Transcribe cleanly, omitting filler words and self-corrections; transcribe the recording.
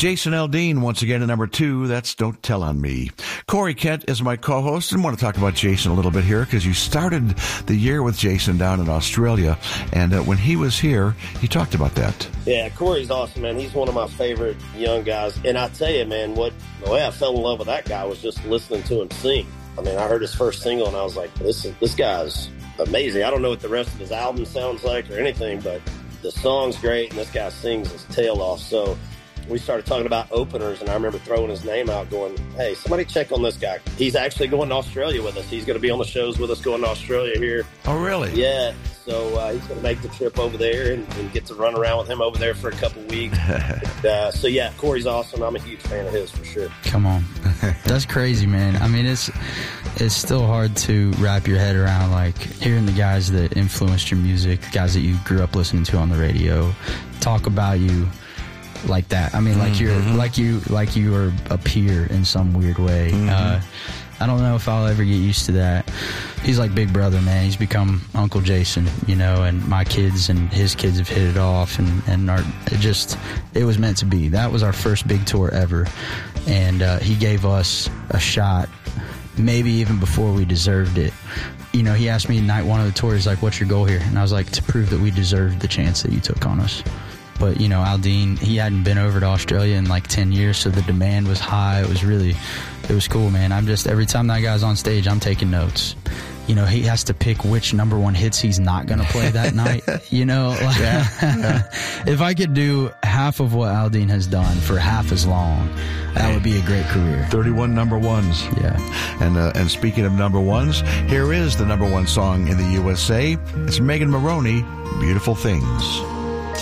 Jason Aldean once again at number 2. That's Don't Tell on Me. Corey Kent is my co-host, and I want to talk about Jason a little bit here because you started the year with Jason down in Australia, and when he was here, he talked about that. Yeah, Corey's awesome, man. He's one of my favorite young guys, and I tell you, man, the way I fell in love with that guy was just listening to him sing. I mean, I heard his first single, and I was like, this guy's amazing. I don't know what the rest of his album sounds like or anything, but the song's great, and this guy sings his tail off. So we started talking about openers, and I remember throwing his name out going, hey, somebody check on this guy. He's actually going to Australia with us. He's going to be on the shows with us going to Australia here. Oh, really? Yeah. So he's going to make the trip over there and get to run around with him over there for a couple weeks. So, yeah, Corey's awesome. I'm a huge fan of his for sure. Come on. That's crazy, man. I mean, it's still hard to wrap your head around, like, hearing the guys that influenced your music, guys that you grew up listening to on the radio, talk about you like that. I mean, like you were a peer in some weird way. I don't know if I'll ever get used to that. He's like big brother, man. He's become Uncle Jason, you know, and my kids and his kids have hit it off, and it was meant to be. That was our first big tour ever, and he gave us a shot, maybe even before we deserved it. You know, he asked me night one of the tour, he's like, what's your goal here? And I was like, to prove that we deserved the chance that you took on us. But, you know, Aldean, he hadn't been over to Australia in like 10 years, so the demand was high. It was cool, man. Every time that guy's on stage, I'm taking notes. You know, he has to pick which number one hits he's not going to play that night. You know, like, if I could do half of what Aldean has done for half as long, that would be a great career. 31 number ones. Yeah. And speaking of number ones, here is the number one song in the USA. It's Megan Maroney, Beautiful Things.